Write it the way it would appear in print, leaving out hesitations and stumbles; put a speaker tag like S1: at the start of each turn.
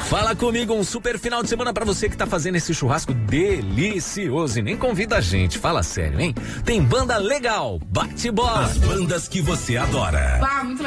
S1: Fala comigo, um super final de semana pra você que tá fazendo esse churrasco delicioso e nem convida a gente, fala sério, hein? Tem banda legal, bate bola.
S2: As bandas que você adora.
S3: Muito